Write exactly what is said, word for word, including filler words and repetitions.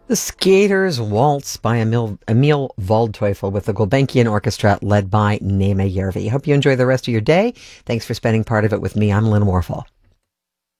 The Skaters Waltz by Emil, Emil Waldteufel with the Gulbenkian Orchestra led by Nema Järvi. Hope you enjoy the rest of your day. Thanks for spending part of it with me. I'm Lynn Warfel.